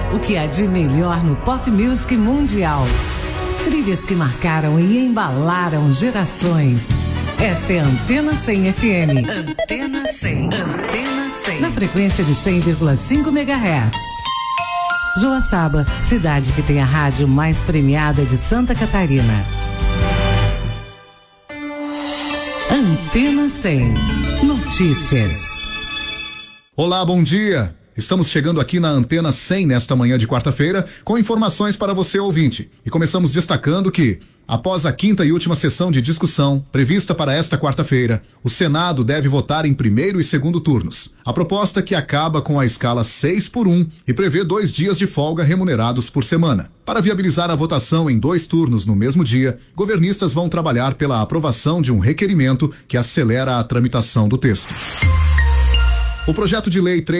O que há de melhor no pop music mundial. Trilhas que marcaram e embalaram gerações. Esta é a Antena 100 FM. Antena 100. Antena 100. Na frequência de 100,5 MHz. Joaçaba, cidade que tem a rádio mais premiada de Santa Catarina. Antena 100. Notícias. Olá, bom dia. Estamos chegando aqui na Antena 100 nesta manhã de quarta-feira com informações para você, ouvinte. E começamos destacando que, após a quinta e última sessão de discussão, prevista para esta quarta-feira, o Senado deve votar em primeiro e segundo turnos. A proposta que acaba com a escala 6-1 e prevê 2 dias de folga remunerados por semana. Para viabilizar a votação em 2 turnos no mesmo dia, governistas vão trabalhar pela aprovação de um requerimento que acelera a tramitação do texto. O projeto de lei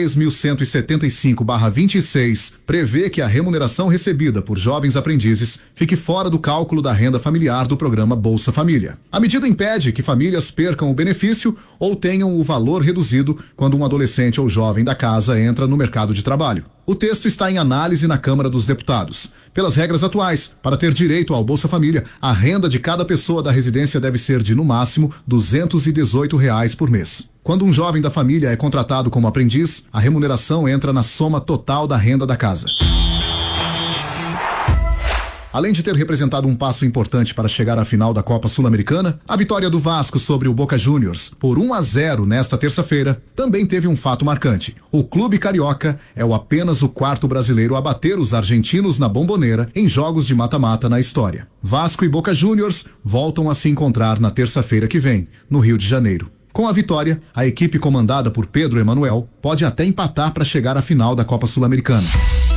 3.175/26 prevê que a remuneração recebida por jovens aprendizes fique fora do cálculo da renda familiar do programa Bolsa Família. A medida impede que famílias percam o benefício ou tenham o valor reduzido quando um adolescente ou jovem da casa entra no mercado de trabalho. O texto está em análise na Câmara dos Deputados. Pelas regras atuais, para ter direito ao Bolsa Família, a renda de cada pessoa da residência deve ser de, no máximo, R$ 218 por mês. Quando um jovem da família é contratado como aprendiz, a remuneração entra na soma total da renda da casa. Além de ter representado um passo importante para chegar à final da Copa Sul-Americana, a vitória do Vasco sobre o Boca Juniors por 1-0 nesta terça-feira também teve um fato marcante. O clube carioca é apenas o 4º brasileiro a bater os argentinos na Bombonera em jogos de mata-mata na história. Vasco e Boca Juniors voltam a se encontrar na terça-feira que vem, no Rio de Janeiro. Com a vitória, a equipe comandada por Pedro Emanuel pode até empatar para chegar à final da Copa Sul-Americana.